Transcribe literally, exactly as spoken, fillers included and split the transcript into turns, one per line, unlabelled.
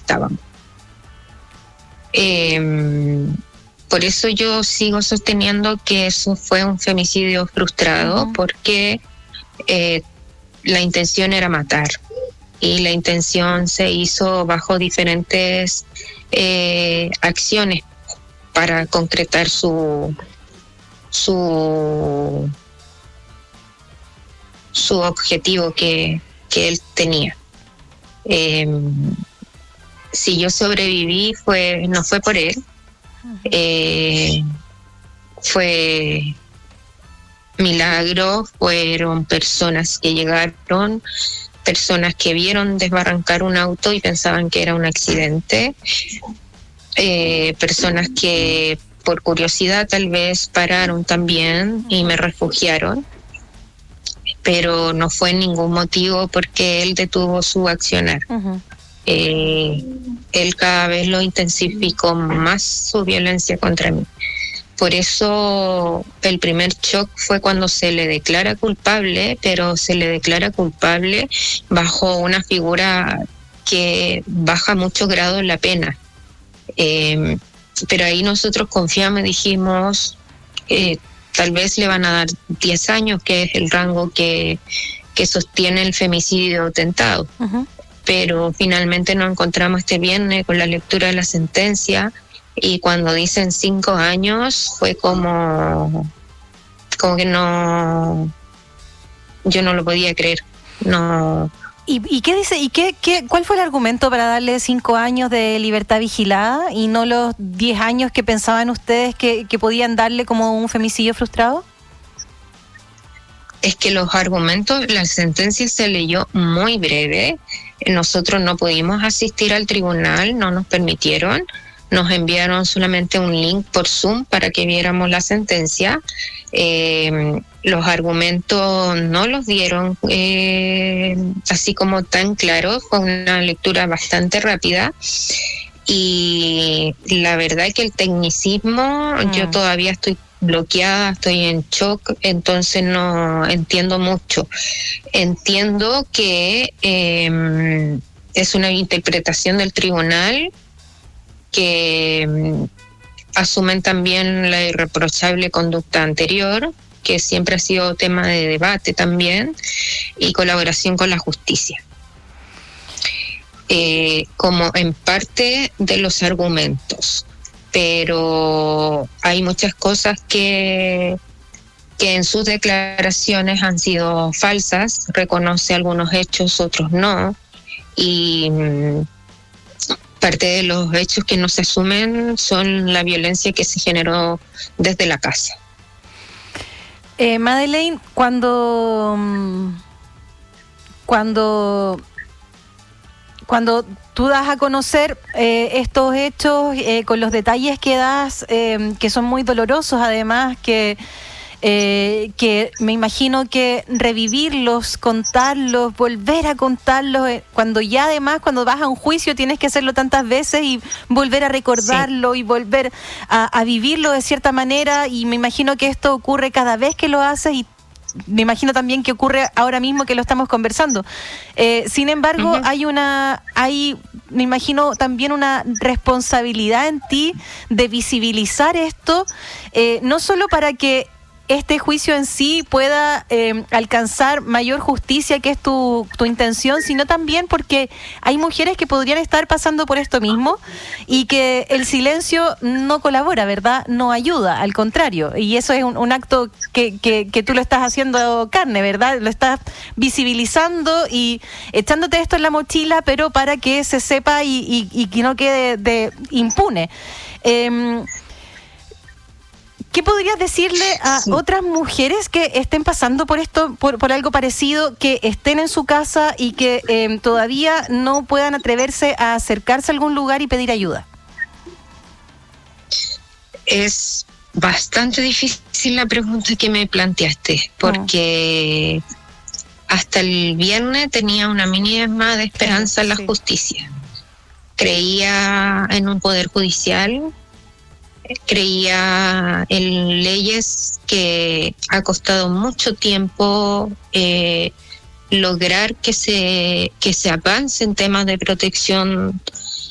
estábamos. Eh, por eso yo sigo sosteniendo que eso fue un femicidio frustrado, uh-huh. porque eh, la intención era matar, y la intención se hizo bajo diferentes eh, acciones para concretar su su su objetivo que, que él tenía. Eh, si yo sobreviví fue no fue por él, eh, fue milagro, fueron personas que llegaron, personas que vieron desbarrancar un auto y pensaban que era un accidente, eh, personas que por curiosidad tal vez pararon también y me refugiaron, pero no fue ningún motivo porque él detuvo su accionar. Uh-huh. Eh, él cada vez lo intensificó más su violencia contra mí. Por eso el primer shock fue cuando se le declara culpable, pero se le declara culpable bajo una figura que baja mucho grado la pena. Eh, pero ahí nosotros confiamos y dijimos, eh, tal vez le van a dar diez años, que es el rango que, que sostiene el femicidio tentado. Uh-huh. Pero finalmente nos encontramos este viernes con la lectura de la sentencia, y cuando dicen cinco años fue como como que no, yo no lo podía creer. No.
¿Y, y qué dice? ¿Y qué, qué, cuál fue el argumento para darle cinco años de libertad vigilada y no los diez años que pensaban ustedes que, que podían darle como un femicidio frustrado?
Es que los argumentos, la sentencia se leyó muy breve. Nosotros no pudimos asistir al tribunal, no nos permitieron. Nos enviaron solamente un link por Zoom para que viéramos la sentencia. Eh, los argumentos no los dieron eh, así como tan claros, fue una lectura bastante rápida. Y la verdad es que el tecnicismo, mm. yo todavía estoy bloqueada, estoy en shock, entonces no entiendo mucho. Entiendo que eh, es una interpretación del tribunal, que um, asumen también la irreprochable conducta anterior, que siempre ha sido tema de debate también, y colaboración con la justicia, eh, como en parte de los argumentos, pero hay muchas cosas que que en sus declaraciones han sido falsas, reconoce algunos hechos, otros no, y um, parte de los hechos que no se asumen son la violencia que se generó desde la casa.
Eh, Madeleine, cuando cuando cuando tú das a conocer eh, estos hechos eh, con los detalles que das, eh, que son muy dolorosos, además que Eh, que me imagino que revivirlos, contarlos, volver a contarlos, eh, cuando ya además cuando vas a un juicio tienes que hacerlo tantas veces y volver a recordarlo, sí. y volver a, a vivirlo de cierta manera, y me imagino que esto ocurre cada vez que lo haces, y me imagino también que ocurre ahora mismo que lo estamos conversando. Eh, sin embargo, uh-huh. hay una, hay, me imagino también una responsabilidad en ti de visibilizar esto, eh, no solo para que este juicio en sí pueda eh, alcanzar mayor justicia, que es tu, tu intención, sino también porque hay mujeres que podrían estar pasando por esto mismo y que el silencio no colabora, ¿verdad? No ayuda, al contrario. Y eso es un, un acto que, que, que tú lo estás haciendo carne, ¿verdad? Lo estás visibilizando y echándote esto en la mochila, pero para que se sepa y, y, y que no quede de impune. Eh, ¿Qué podrías decirle a sí. otras mujeres que estén pasando por esto, por, por algo parecido, que estén en su casa y que eh, todavía no puedan atreverse a acercarse a algún lugar y pedir ayuda?
Es bastante difícil la pregunta que me planteaste, porque oh. hasta el viernes tenía una mínima de esperanza sí, en la sí. justicia. Creía en un poder judicial, creía en leyes que ha costado mucho tiempo eh, lograr que se que se avance en temas de protección